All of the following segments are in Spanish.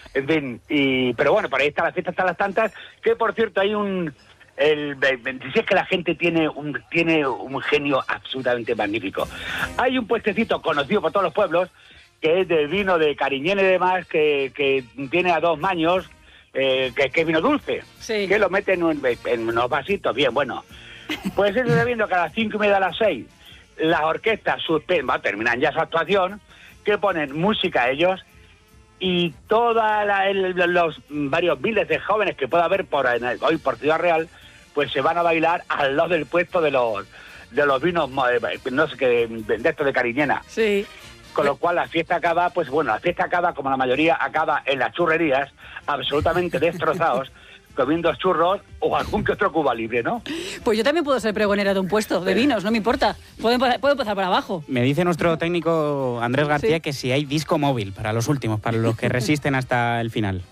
En fin, pero bueno, por ahí está la fiesta hasta las tantas, que por cierto hay el 26 es que la gente tiene un genio absolutamente magnífico. Hay un puestecito conocido por todos los pueblos, que es de vino de Cariñena y demás, que tiene a 2 maños, que es vino dulce, sí. Que lo meten en unos vasitos, bien, bueno. Pues eso está viendo que a las 5:30 a las 6, las orquestas terminan ya su actuación, que ponen música a ellos, y todos los varios miles de jóvenes que pueda haber hoy por Ciudad Real, pues se van a bailar al lado del puesto de los vinos, no sé qué, de estos de Cariñena. Sí. Con lo cual la fiesta acaba, pues bueno, la fiesta acaba, como la mayoría, acaba en las churrerías, absolutamente destrozados, comiendo churros o algún que otro Cuba Libre, ¿no? Pues yo también puedo ser pregonera de un puesto de vinos, no me importa. Puedo empezar por abajo. Me dice nuestro técnico Andrés García que si hay disco móvil para los últimos, para los que resisten hasta el final.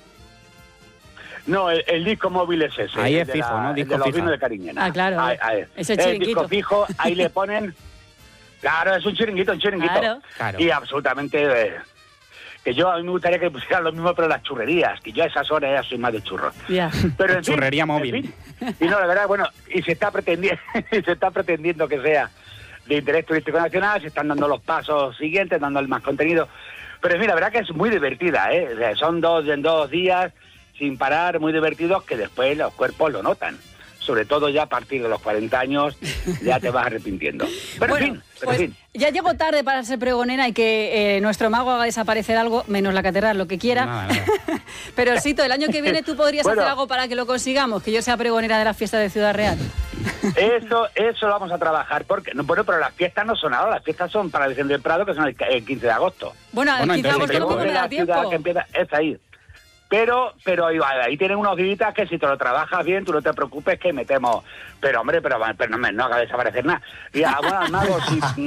No, el disco móvil es ese. Ahí es fijo, ¿no? Disco de los fijo. vinos de Cariñena. Ah, claro. Es el chiringuito. Disco fijo, ahí le ponen... Claro, es un chiringuito. Claro. Y absolutamente... que yo a mí me gustaría que pusieran lo mismo, pero en las churrerías, que yo a esas horas ya soy más de churros. Yeah. Pero en churrería fin, móvil. En fin, y no, la verdad, bueno, y se está pretendiendo que sea de interés turístico nacional, se están dando los pasos siguientes, dando el más contenido. Pero en fin, la verdad que es muy divertida, ¿eh? O sea, son 2 días sin parar, muy divertidos, que después los cuerpos lo notan. Sobre todo ya a partir de los 40 años ya te vas arrepintiendo. Pero bueno, en fin. Ya llego tarde para ser pregonera y que nuestro mago haga desaparecer algo, menos la catedral, lo que quiera. Nada. Pero Sito, el año que viene tú podrías hacer algo para que lo consigamos, que yo sea pregonera de la fiesta de Ciudad Real. Eso lo vamos a trabajar, porque bueno, pero las fiestas no son ahora, las fiestas son para el Vicente del Prado, que son el 15 de agosto. Bueno, el 15 de agosto no me da tiempo. Que empieza, es ahí. Pero ahí tienen unos días que si te lo trabajas bien, tú no te preocupes que metemos... Pero hombre, pero no haga desaparecer nada. Y bueno, Mago,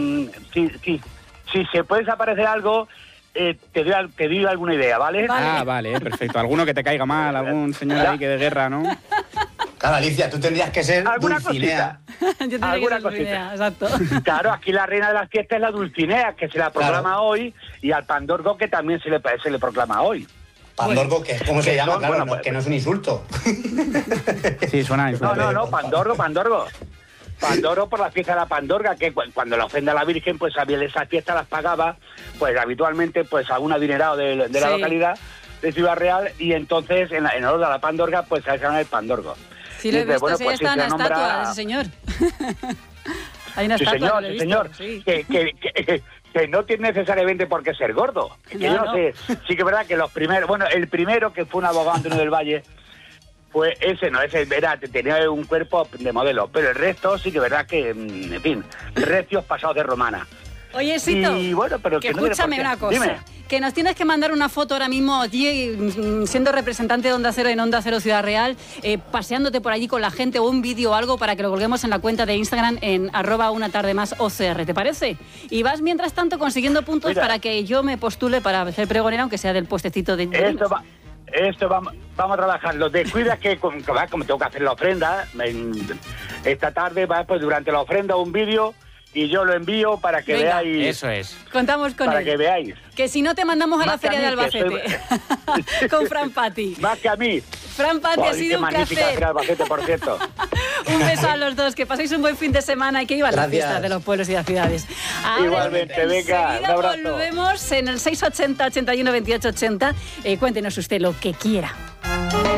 si se puede desaparecer algo, te doy alguna idea, ¿vale? Vale, perfecto. Alguno que te caiga mal, algún señor ahí que de guerra, ¿no? Claro, Alicia, tú tendrías que ser ¿alguna Dulcinea. Yo tendría que ser Dulcinea, exacto. Claro, aquí la reina de las fiestas es la Dulcinea, que se la proclama hoy, y al Pandorgo, que también se le proclama hoy. Pandorgo, que es como se llama, claro, bueno, que no es un insulto. Sí, suena insulto. No, Pandorgo. Pandorgo por la fiesta de la Pandorga, que cuando la ofrenda a la Virgen, pues esas fiestas las pagaba, pues habitualmente, pues algún adinerado de la localidad de Ciudad Real, y entonces, en honor a la Pandorga, pues se llama el Pandorgo. Sí, lo he visto, sí, está una estatua de ese señor. Hay una estatua, sí, señor. Sí. Que no tiene necesariamente por qué ser gordo. Que yo no sé, sí que es verdad que los primeros... Bueno, el primero, que fue un abogado, Antonio del Valle, pues ese tenía un cuerpo de modelo, pero el resto sí que es verdad que, en fin, recios pasados de romana. Oye, Sito, y bueno, pero que no escúchame una cosa. Dime. Que nos tienes que mandar una foto ahora mismo allí, siendo representante de Onda Cero en Onda Cero Ciudad Real, paseándote por allí con la gente, o un vídeo o algo para que lo colguemos en la cuenta de Instagram en @unatardemasOCR, ¿te parece? Y vas mientras tanto consiguiendo puntos para que yo me postule para ser pregonera, aunque sea del puestecito de... Esto vamos a trabajarlo. Descuida que como tengo que hacer la ofrenda, esta tarde va pues durante la ofrenda un vídeo y yo lo envío para que veáis. Eso es. Contamos con para él. que veáis. Que si no te mandamos a la feria de mí, Albacete con Fran Pati. Más que a mí. Fran Pati, ha sido un placer. Feria de Albacete, por cierto. Un beso a los dos, que paséis un buen fin de semana y que vivan las fiestas de los pueblos y las ciudades. Ahora, igualmente, venga, un abrazo. Volvemos en el 680 81 28 80. Cuéntenos usted lo que quiera.